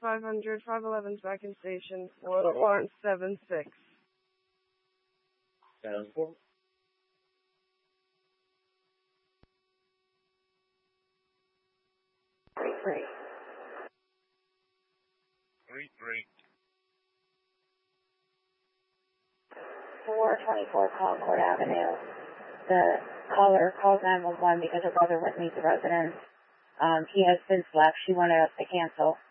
500, 511 second station, Florida Lawrence 76. 7-4. Three. 3-3. 424 Concord Avenue. The caller called 911 because her brother went to meet the residence. He has since left. She wanted us to cancel.